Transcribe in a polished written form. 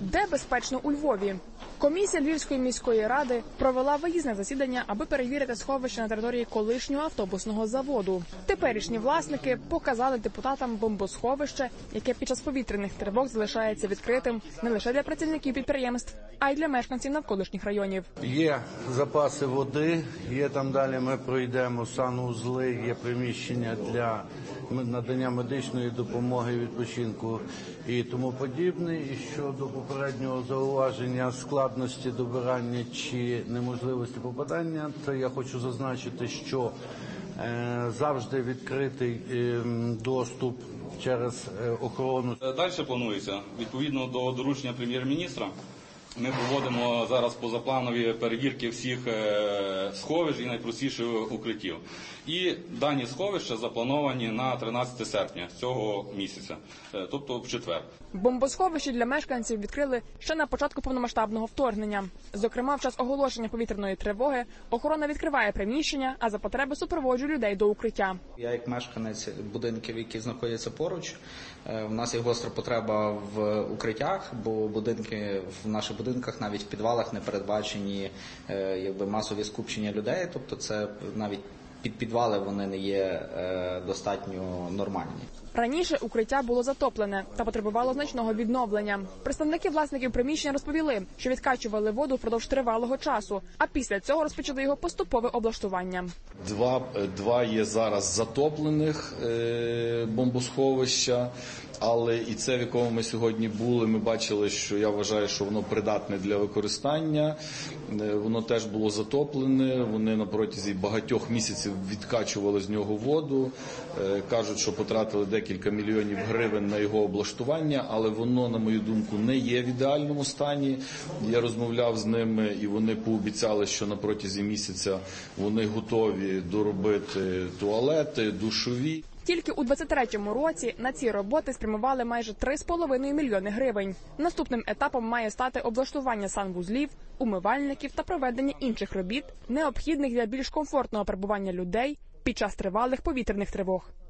Де безпечно у Львові? Комісія Львівської міської ради провела виїзне засідання, аби перевірити сховище на території колишнього автобусного заводу. Теперішні власники показали депутатам бомбосховище, яке під час повітряних тривог залишається відкритим не лише для працівників підприємств, а й для мешканців навколишніх районів. Є запаси води, є там далі ми пройдемо санузли, є приміщення для надання медичної допомоги, відпочинку і тому подібне. І щодо попереднього зауваження складності добирання чи неможливості попадання, то я хочу зазначити, що завжди відкритий доступ через охорону. Далі планується, відповідно до доручення прем'єр-міністра, ми проводимо зараз позапланові перевірки всіх сховищ і найпростіших укриттів. І дані сховища заплановані на 13 серпня цього місяця, тобто в четвер. Бомбосховище для мешканців відкрили ще на початку повномасштабного вторгнення. Зокрема, в час оголошення повітряної тривоги охорона відкриває приміщення, а за потреби супроводжує людей до укриття. Я як мешканець будинків, які знаходяться поруч, в нас є гостра потреба в укриттях, бо будинки в наших будинках навіть в підвалах не передбачені масові скупчення людей, тобто це навіть підвали вони не є достатньо нормальні. Раніше укриття було затоплене та потребувало значного відновлення. Представники власників приміщення розповіли, що відкачували воду впродовж тривалого часу, а після цього розпочали його поступове облаштування. Два є зараз затоплених бомбосховища, але і це, в якому ми сьогодні були, ми бачили, що я вважаю, що воно придатне для використання. Воно теж було затоплене, вони на протязі багатьох місяців відкачували з нього воду. Кажуть, що потратили декілька мільйонів гривень на його облаштування, але воно, на мою думку, не є в ідеальному стані. Я розмовляв з ними, і вони пообіцяли, що на протязі місяця вони готові доробити туалети, душові. Тільки у 2023 році на ці роботи спрямували майже 3,5 мільйони гривень. Наступним етапом має стати облаштування санвузлів, умивальників та проведення інших робіт, необхідних для більш комфортного перебування людей під час тривалих повітряних тривог.